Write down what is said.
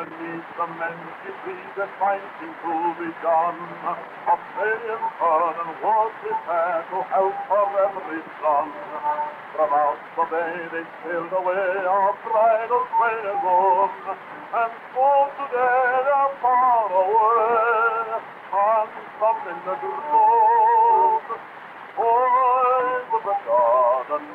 underneath the many trees that fighting to be done. Australian sun and was prepared to help for every son. From out the bay they sailed away, our bridal train alone, and so today they're far away, and some in the road. Oh,